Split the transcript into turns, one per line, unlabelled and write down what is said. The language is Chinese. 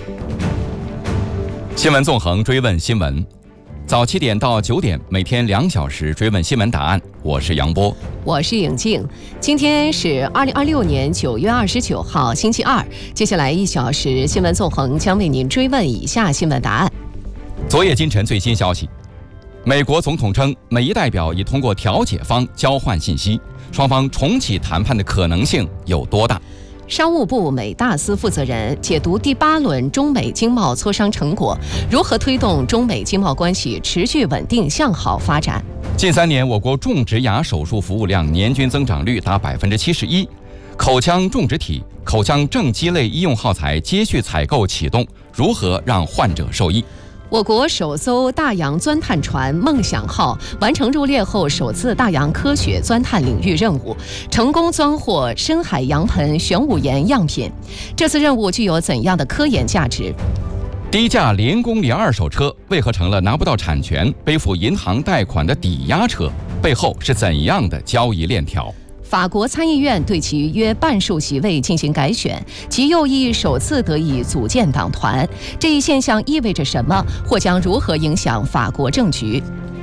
新闻纵横，追问新闻，早7点到9点，每天2小时追问新闻答案。我是杨波，
我是颖静。今天是2026年9月29号，星期二。接下来1小时，新闻纵横将为您追问以下新闻答案。
昨夜今晨最新消息，美国总统称，美伊代表已通过调解方交换信息，双方重启谈判的可能性有多大？
商务部美大司负责人解读第8轮中美经贸磋商成果，如何推动中美经贸关系持续稳定向好发展。
近3年，我国种植牙手术服务量年均增长率达71%，口腔种植体、口腔正畸类医用耗材接续采购启动，如何让患者受益？
我国首艘大洋钻探船“梦想号”完成入列后首次大洋科学钻探领域任务，成功钻获深海洋盆玄武岩样品。这次任务具有怎样的科研价值？
低价0公里二手车为何成了拿不到产权、背负银行贷款的抵押车？背后是怎样的交易链条？
法国参议院对其约半数席位进行改选，其右翼首次得以组建党团。这一现象意味着什么？或将如何影响法国政局？